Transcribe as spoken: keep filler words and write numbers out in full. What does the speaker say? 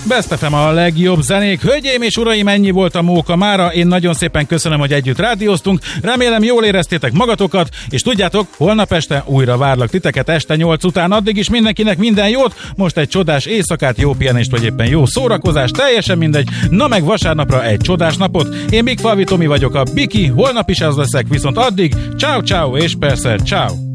Best ef em a legjobb zenék. Hölgyeim és uraim, ennyi volt a Móka mára. Én nagyon szépen köszönöm, hogy együtt rádióztunk. Remélem jól éreztétek magatokat, és tudjátok, holnap este újra várlak titeket este nyolc után. Addig is mindenkinek minden jót. Most egy csodás éjszakát, jó pihenést, vagy éppen jó szórakozást, teljesen mindegy. Na meg vasárnapra egy csodás napot. Én Big Falvi Tomi vagyok, a Biki. Holnap is az leszek, viszont addig ciao ciao és persze ciao.